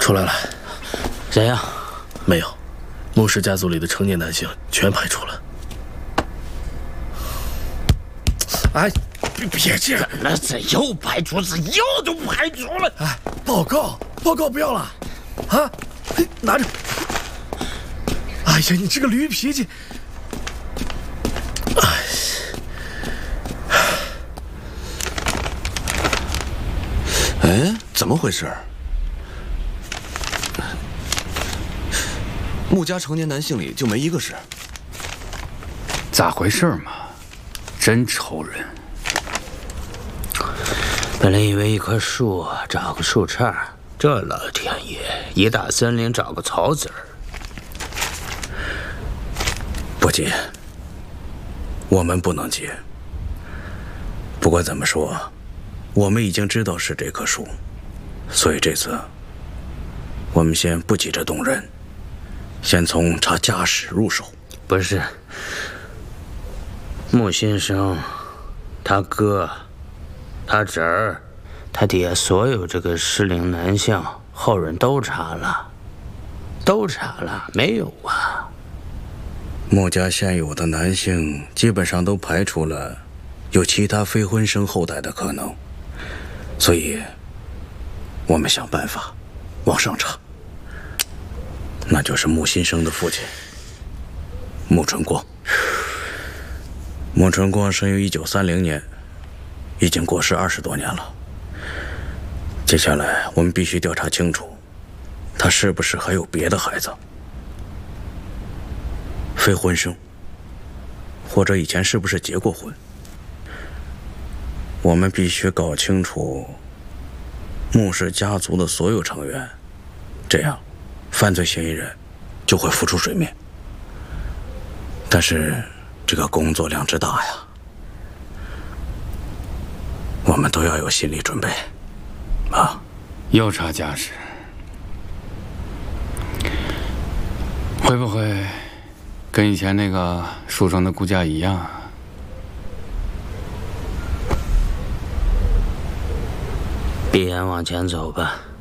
出来了。 谁呀？ 没有，穆氏家族里的成年男性全排除了。哎，别这样！ 那这又排除，这又都排除了。 哎，报告不要了，啊，拿着。哎呀，你这个驴脾气！ 哎，怎么回事？穆家成年男性里就没一个是。 咋回事嘛？真愁人。 本来以为一棵树找个树杈，这老天爷一大森林找个草籽儿。 不急，我们不能急。不管怎么说，我们已经知道是这棵树，所以这次我们先不急着动人，先从查家史入手。 不是，穆先生，他哥，他侄儿，他底下所有这个适龄男性后人都查了，没有啊。 穆家现有的男性基本上都排除了有其他非婚生后代的可能，所以我们想办法往上查，那就是穆新生的父亲穆春光。穆春光生于1930年，已经过世20多年了。接下来我们必须调查清楚，他是不是还有别的孩子，非婚生，或者以前是不是结过婚。我们必须搞清楚穆氏家族的所有成员，这样犯罪嫌疑人就会浮出水面。但是这个工作量之大呀，我们都要有心理准备啊。 又查家史，会不会跟以前那个书生的顾家一样？ 闭眼往前走吧。